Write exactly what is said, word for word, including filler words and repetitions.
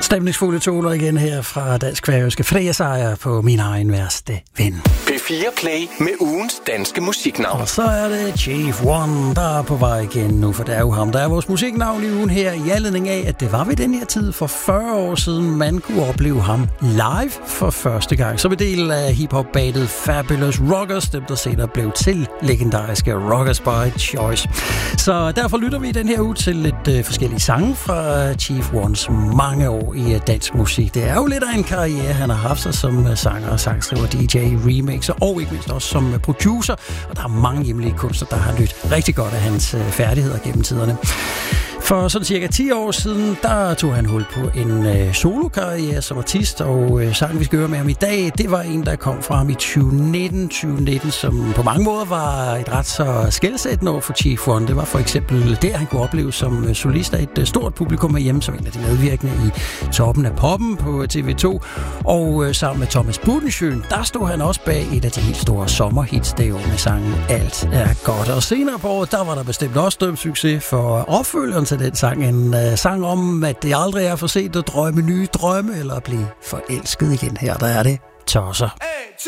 Stemningsfulde toner igen her fra dansk-færøske Freja på Min egen værste ven. P fire Play med ugens danske musiknavn. Og så er det Chief One, der er på vej igen nu, for det er jo ham, der er vores musiknavn i ugen her, i anledning af, at det var ved den her tid for fyrre år siden, man kunne opleve ham live for første gang. Som en del af hiphop-bandet Fabulous Rockers, dem der senere blev til legendariske Rockers by Choice. Så derfor lytter vi den her uge til lidt øh, forskellige sange fra Chief Ones mange år i dansk musik. Det er jo lidt af en karriere, han har haft sig som sanger og sangskriver, D J, remixer og ikke mindst også som producer. Og der er mange hjemlige kunstnere, der har lyttet rigtig godt af hans færdigheder gennem tiderne. For sådan cirka ti år siden, der tog han hul på en øh, solokarriere som artist, og øh, sangen, vi skal høre med ham i dag, det var en, der kom fra ham i tyve nitten, tyve nitten, som på mange måder var et ret så skelsættende år for Chief One. Det var for eksempel der, han kunne opleve som solist af et stort publikum hjemme, som en af de medvirkende i Toppen af Poppen på T V to, og øh, sammen med Thomas Budensjøen, der stod han også bag et af de helt store sommerhits det år med sangen Alt er godt. Og senere på året, der var der bestemt også dømt succes for opfølgeren til den sang. En uh, sang om, at det aldrig er for sent at drømme nye drømme, eller at blive forelsket igen. Her der er det Tosser.